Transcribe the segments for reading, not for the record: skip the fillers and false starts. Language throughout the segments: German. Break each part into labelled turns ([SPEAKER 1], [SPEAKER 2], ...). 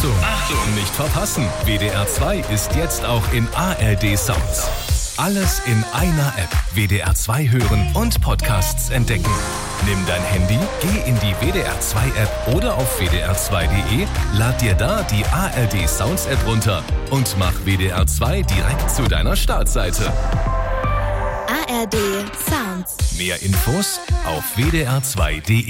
[SPEAKER 1] Achtung, nicht verpassen. WDR 2 ist jetzt auch in ARD Sounds. Alles in einer App. WDR 2 hören und Podcasts entdecken. Nimm dein Handy, geh in die WDR 2 App oder auf wdr2.de, lad dir da die ARD Sounds App runter und mach WDR 2 direkt zu deiner Startseite.
[SPEAKER 2] ARD Sounds.
[SPEAKER 1] Mehr Infos auf wdr2.de.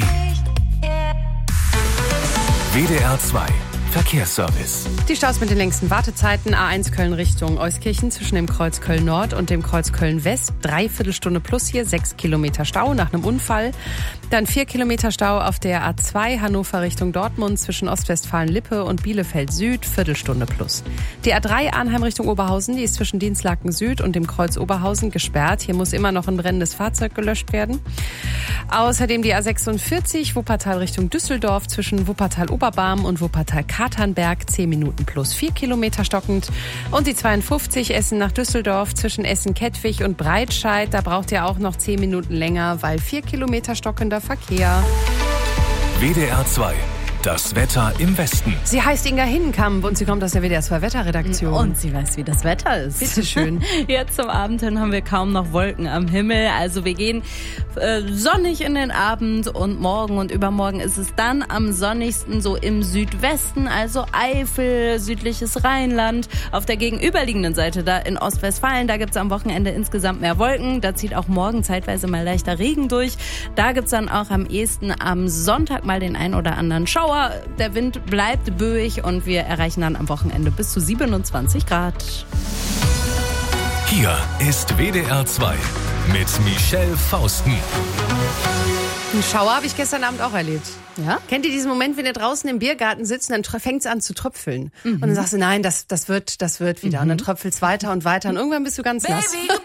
[SPEAKER 1] WDR 2 Verkehrsservice.
[SPEAKER 3] Die Staus mit den längsten Wartezeiten. A1 Köln Richtung Euskirchen zwischen dem Kreuz Köln Nord und dem Kreuz Köln West. 3/4 Stunde plus hier, 6 Kilometer Stau nach einem Unfall. Dann 4 Kilometer Stau auf der A2 Hannover Richtung Dortmund zwischen Ostwestfalen-Lippe und Bielefeld Süd, Viertelstunde plus. Die A3 Arnheim Richtung Oberhausen, die ist zwischen Dienstlaken Süd und dem Kreuz Oberhausen gesperrt. Hier muss immer noch ein brennendes Fahrzeug gelöscht werden. Außerdem die A46 Wuppertal Richtung Düsseldorf zwischen Wuppertal-Oberbarm und Wuppertal-Katernberg, 10 Minuten plus 4 Kilometer stockend. Und die 52 Essen nach Düsseldorf zwischen Essen-Kettwig und Breitscheid, da braucht ihr auch noch 10 Minuten länger, weil 4 Kilometer stockender Verkehr.
[SPEAKER 1] WDR 2. Das Wetter im Westen.
[SPEAKER 3] Sie heißt Inga Hinnenkamp und sie kommt aus der WDR 2 Wetterredaktion.
[SPEAKER 4] Und sie weiß, wie das Wetter ist.
[SPEAKER 3] Bitteschön.
[SPEAKER 4] Jetzt zum Abend hin haben wir kaum noch Wolken am Himmel. Also wir gehen sonnig in den Abend und morgen und übermorgen ist es dann am sonnigsten so im Südwesten, also Eifel, südliches Rheinland. Auf der gegenüberliegenden Seite, da in Ostwestfalen, da gibt's am Wochenende insgesamt mehr Wolken. Da zieht auch morgen zeitweise mal leichter Regen durch. Da gibt's dann auch am ehesten am Sonntag mal den ein oder anderen Schauer. Der Wind bleibt böig und wir erreichen dann am Wochenende bis zu 27 Grad.
[SPEAKER 1] Hier ist WDR 2 mit Michelle Fausten.
[SPEAKER 3] Einen Schauer habe ich gestern Abend auch erlebt.
[SPEAKER 4] Ja?
[SPEAKER 3] Kennt ihr diesen Moment, wenn ihr draußen im Biergarten sitzt und dann fängt es an zu tröpfeln? Und dann sagst du, nein, das wird wieder. Und dann tröpfelt's weiter und weiter und irgendwann bist du ganz nass.
[SPEAKER 2] Baby,